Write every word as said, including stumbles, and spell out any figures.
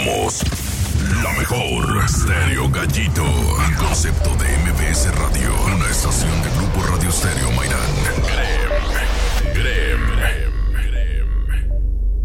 Somos la mejor. Stereo Gallito. Un concepto de M B S Radio. Una estación